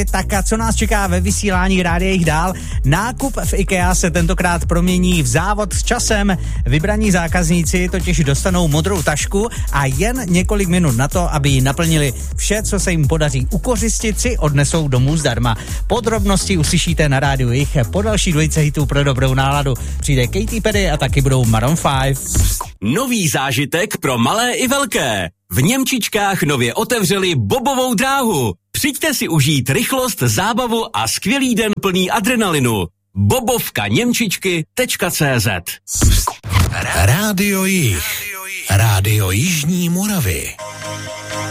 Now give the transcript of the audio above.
Tak a co nás čeká ve vysílání Rádia Jich dál? Nákup v IKEA se tentokrát promění v závod s časem. Vybraní zákazníci totiž dostanou modrou tašku a jen několik minut na to, aby ji naplnili. Vše, co se jim podaří ukořistit, si odnesou domů zdarma. Podrobnosti uslyšíte na Rádiu Jich. Po další dvojice hitů pro dobrou náladu přijde Katy Perry a taky budou Maroon 5. Nový zážitek pro malé i velké. V Němčičkách nově otevřeli bobovou dráhu. Přijďte si užít rychlost, zábavu a skvělý den plný adrenalinu. bobovkaněmčičky.cz Rádio Jich. Rádio Jižní Moravy.